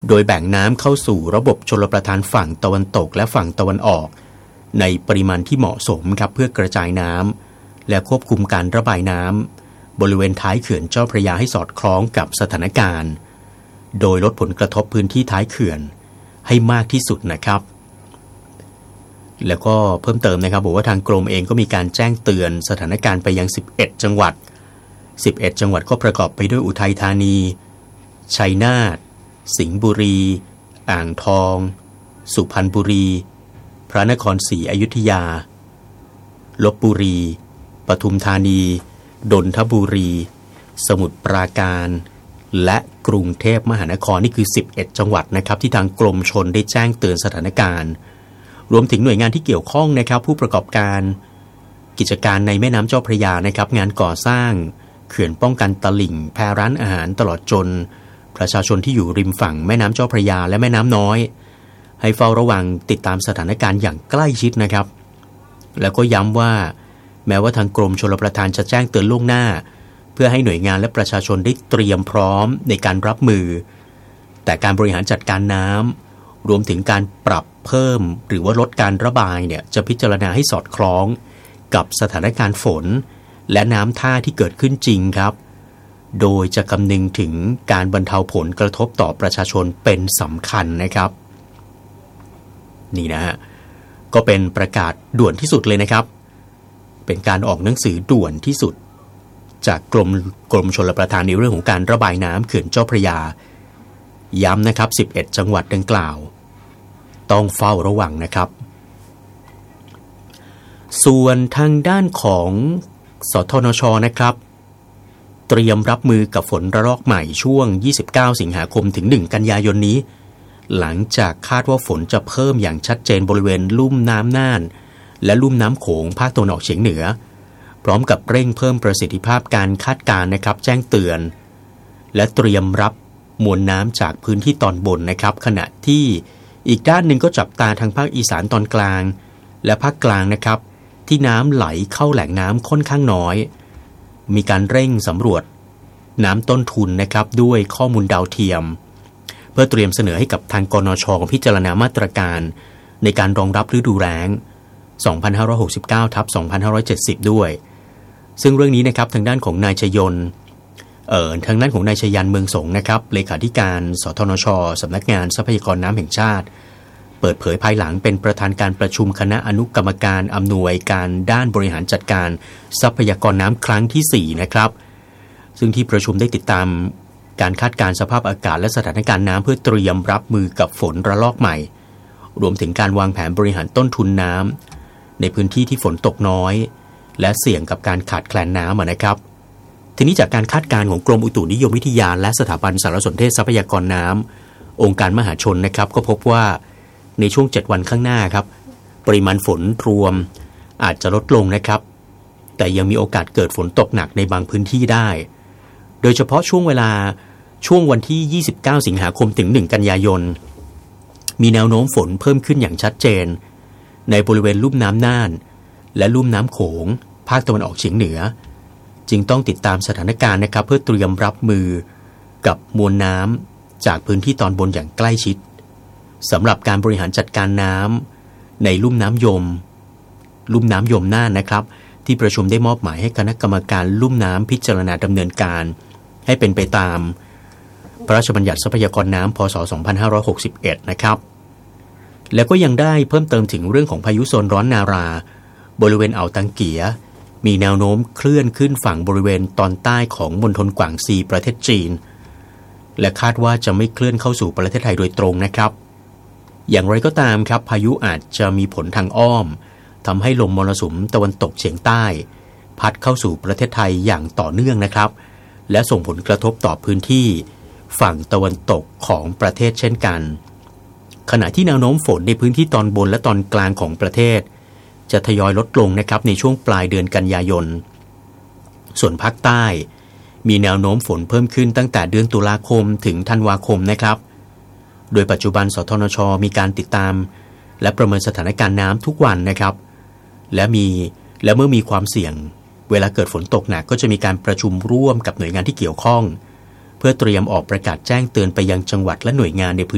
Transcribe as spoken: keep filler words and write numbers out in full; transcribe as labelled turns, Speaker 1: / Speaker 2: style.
Speaker 1: โดยแบ่งน้ำเข้าสู่ระบบชลประทานฝั่งตะวันตกและฝั่งตะวันออกในปริมาณที่เหมาะสมครับเพื่อกระจายน้ำและควบคุมการระบายน้ำบริเวณท้ายเขื่อนเจ้าพระยาให้สอดคล้องกับสถานการณ์โดยลดผลกระทบพื้นที่ท้ายเขื่อนให้มากที่สุดนะครับแล้วก็เพิ่มเติมนะครับบอกว่าทางกรมเองก็มีการแจ้งเตือนสถานการณ์ไปยังสิบเอ็ดจังหวัดสิบเอ็ดจังหวัดก็ประกอบไปด้วยอุทัยธานีชัยนาทสิงห์บุรีอ่างทองสุพรรณบุรีพระนครศรีอยุธยาลพบุรีปทุมธานีนนทบุรีสมุทรปราการและกรุงเทพมหานครนี่คือสิบเอ็ดจังหวัดนะครับที่ทางกรมชลได้แจ้งเตือนสถานการณ์รวมถึงหน่วยงานที่เกี่ยวข้องนะครับผู้ประกอบการกิจการในแม่น้ำเจ้าพระยานะครับงานก่อสร้างเขื่อนป้องกันตลิ่งแพร้านอาหารตลอดจนประชาชนที่อยู่ริมฝั่งแม่น้ำเจ้าพระยาและแม่น้ำน้อยให้เฝ้าระวังติดตามสถานการณ์อย่างใกล้ชิดนะครับแล้วก็ย้ำว่าแม้ว่าทางกรมชลประทานจะแจ้งเตือนล่วงหน้าเพื่อให้หน่วยงานและประชาชนได้เตรียมพร้อมในการรับมือแต่การบริหารจัดการน้ำรวมถึงการปรับเพิ่มหรือว่าลดการระบายเนี่ยจะพิจารณาให้สอดคล้องกับสถานการณ์ฝนและน้ำท่าที่เกิดขึ้นจริงครับโดยจะคำนึงถึงการบรรเทาผลกระทบต่อประชาชนเป็นสำคัญนะครับนี่นะฮะก็เป็นประกาศด่วนที่สุดเลยนะครับเป็นการออกหนังสือด่วนที่สุดจากกรมกรมชลประทานในเรื่องของการระบายน้ำเขื่อนเจ้าพระยาย้ำนะครับสิบเอ็ดจังหวัดดังกล่าวต้องเฝ้าระวังนะครับส่วนทางด้านของสทนช.นะครับเตรียมรับมือกับฝนระลอกใหม่ช่วงยี่สิบเก้าสิงหาคมถึงหนึ่งกันยายนนี้หลังจากคาดว่าฝนจะเพิ่มอย่างชัดเจนบริเวณลุ่มน้ำน่านและลุ่มน้ำโขงภาคตะวันออกเฉียงเหนือพร้อมกับเร่งเพิ่มประสิทธิภาพการคาดการณ์นะครับแจ้งเตือนและเตรียมรับมวลน้ำจากพื้นที่ตอนบนนะครับขณะที่อีกด้านหนึ่งก็จับตาทางภาคอีสานตอนกลางและภาคกลางนะครับที่น้ำไหลเข้าแหล่งน้ำค่อนข้างน้อยมีการเร่งสำรวจน้ำต้นทุนนะครับด้วยข้อมูลดาวเทียมเพื่อเตรียมเสนอให้กับทางกนช.พิจารณามาตรการในการรองรับฤดูแล้ง สองพันห้าร้อยหกสิบเก้า ทับ สองพันห้าร้อยเจ็ดสิบ ด้วยซึ่งเรื่องนี้นะครับทางด้านของนายชยนต์เอ่อทางด้านของนายชยันเมืองสงนะครับเลขาธิการสทนช.สำนักงานทรัพยากรน้ำแห่งชาติเปิดเผยภายหลังเป็นประธานการประชุมคณะอนุกรรมการอำนวยการด้านบริหารจัดการทรัพยากรน้ำครั้งที่สี่นะครับซึ่งที่ประชุมได้ติดตามการคาดการณ์สภาพอากาศและสถานการณ์น้ำเพื่อเตรียมรับมือกับฝนระลอกใหม่รวมถึงการวางแผนบริหารต้นทุนน้ำในพื้นที่ที่ฝนตกน้อยและเสี่ยงกับการขาดแคลนน้ำนะครับทีนี้จากการคาดการณ์ของกรมอุตุนิยมวิทยาและสถาบันสารสนเทศทรัพยากรน้ำองค์การมหาชนนะครับก็พบว่าในช่วงเจ็ดวันข้างหน้าครับปริมาณฝนรวมอาจจะลดลงนะครับแต่ยังมีโอกาสเกิดฝนตกหนักในบางพื้นที่ได้โดยเฉพาะช่วงเวลาช่วงวันที่ยี่สิบเก้าสิงหาคมถึงหนึ่งกันยายนมีแนวโน้มฝนเพิ่มขึ้นอย่างชัดเจนในบริเวณลุ่มน้ำน่านและลุ่มน้ำโขงภาคตะวันออกเฉียงเหนือจึงต้องติดตามสถานการณ์นะครับเพื่อเตรียมรับมือกับมวลน้ำจากพื้นที่ตอนบนอย่างใกล้ชิดสำหรับการบริหารจัดการน้ำในลุ่มน้ำยมลุ่มน้ำยมน่านนะครับที่ประชุมได้มอบหมายให้คณะกรรมการลุ่มน้ำพิจารณาดำเนินการให้เป็นไปตามพระราชบัญญัติทรัพยากรน้ำพ.ศ. สองพันห้าร้อยหกสิบเอ็ดนะครับแล้วก็ยังได้เพิ่มเติมถึงเรื่องของพายุโซนร้อนนาราบริเวณอ่าวตังเกียมีแนวโน้มเคลื่อนขึ้นฝั่งบริเวณตอนใต้ของมณฑลกวางซีประเทศจีนและคาดว่าจะไม่เคลื่อนเข้าสู่ประเทศไทยโดยตรงนะครับอย่างไรก็ตามครับพายุอาจจะมีผลทางอ้อมทำให้ลมมรสุมตะวันตกเฉียงใต้พัดเข้าสู่ประเทศไทยอย่างต่อเนื่องนะครับและส่งผลกระทบต่อพื้นที่ฝั่งตะวันตกของประเทศเช่นกันขณะที่แนวโน้มฝนในพื้นที่ตอนบนและตอนกลางของประเทศจะทยอยลดลงนะครับในช่วงปลายเดือนกันยายนส่วนภาคใต้มีแนวโน้มฝนเพิ่มขึ้นตั้งแต่เดือนตุลาคมถึงธันวาคมนะครับโดยปัจจุบันสทนช.มีการติดตามและประเมินสถานการณ์น้ำทุกวันนะครับและมีและเมื่อมีความเสี่ยงเวลาเกิดฝนตกหนักก็จะมีการประชุมร่วมกับหน่วยงานที่เกี่ยวข้องเพื่อเตรียมออกประกาศแจ้งเตือนไปยังจังหวัดและหน่วยงานในพื้น